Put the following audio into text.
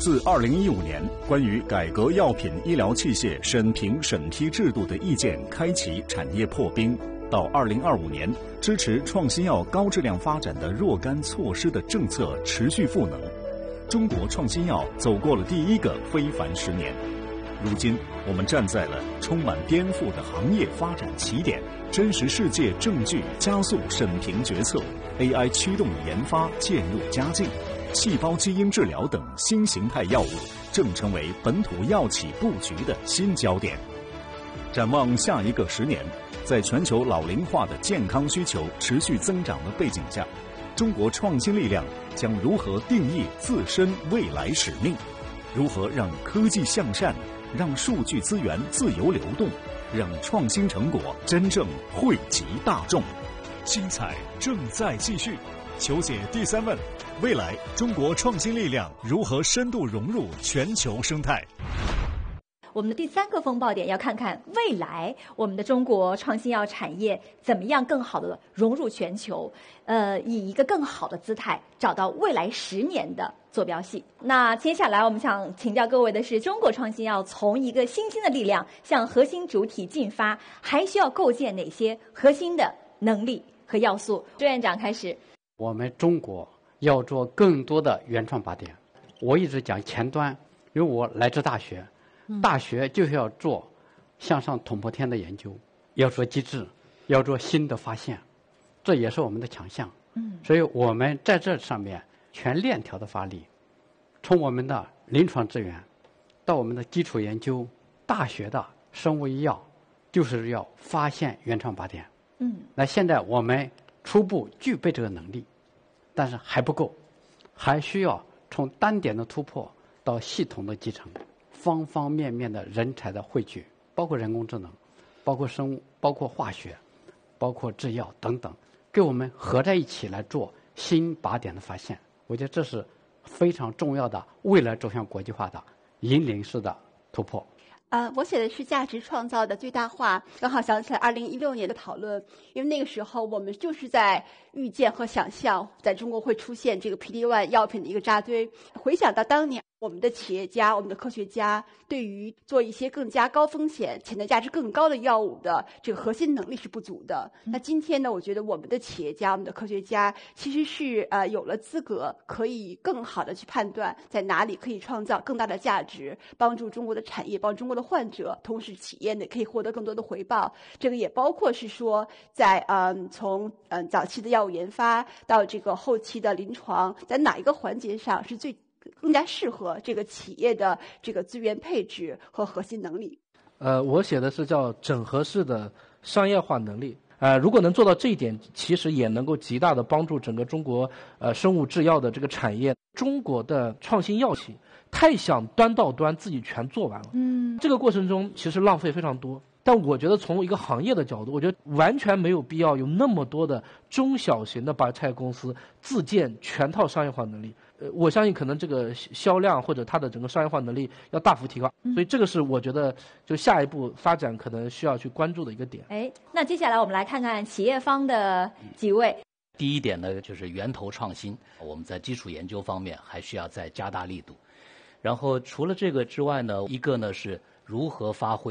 自2015年关于改革药品医疗器械审评审批制度的意见开启产业破冰，到2025年支持创新药高质量发展的若干措施的政策持续赋能，中国创新药走过了第一个非凡10年。如今，我们站在了充满颠覆的行业发展起点，真实世界证据加速审评决策， AI 驱动研发渐入佳境，细胞基因治疗等新形态药物正成为本土药企布局的新焦点。展望下一个10年，在全球老龄化的健康需求持续增长的背景下，中国创新力量将如何定义自身未来使命？如何让科技向善，让数据资源自由流动，让创新成果真正惠及大众？精彩正在继续。求解第3问：未来中国创新力量如何深度融入全球生态？ 我们的第3个风暴点要看看未来我们的中国创新药产业怎么样更好的融入全球，以一个更好的姿态找到未来10年的坐标系。那接下来我们想请教各位的是，中国创新药从一个新兴的力量向核心主体进发，还需要构建哪些核心的能力和要素？朱院长开始。 我们中国要做更多的原创靶点。我一直讲前端，因为我来自大学，大学就是要做向上捅破天的研究，要做机制，要做新的发现，这也是我们的强项。所以我们在这上面全链条的发力，从我们的临床资源到我们的基础研究，大学的生物医药，就是要发现原创靶点。那现在我们初步具备这个能力，但是还不够，还需要从单点的突破到系统的集成，方方面面的人才的汇聚，包括人工智能，包括生物，包括化学，包括制药等等，给我们合在一起来做新靶点的发现。我觉得这是非常重要的未来走向国际化的引领式的突破。 我写的是价值创造的最大化，刚好想起来2016年的讨论，因为那个时候我们就是在预见和想象在中国会出现这个 PD-1 药品的一个扎堆。回想到当年我们的企业家、我们的科学家对于做一些更加高风险、潜在价值更高的药物的这个核心能力是不足的。那今天呢，我觉得我们的企业家、我们的科学家其实是有了资格，可以更好的去判断在哪里可以创造更大的价值，帮助中国的产业，帮助中国的患者，同时企业呢可以获得更多的回报。这个也包括是说在从早期的药物研发到这个后期的临床，在哪一个环节上是更加适合这个企业的这个资源配置和核心能力。 我写的是叫整合式的商业化能力。如果能做到这一点，其实也能够极大的帮助整个中国生物制药的这个产业。中国的创新药企太想端到端自己全做完了，这个过程中其实浪费非常多。但我觉得从一个行业的角度，我觉得完全没有必要有那么多的中小型的白菜公司自建全套商业化能力。我相信可能这个销量或者它的整个商业化能力要大幅提高，所以这个是我觉得就下一步发展可能需要去关注的一个点。 那接下来我们来看看企业方的几位。 第一点呢，就是源头创新，我们在基础研究方面还需要再加大力度。然后除了这个之外呢，一个呢是如何发挥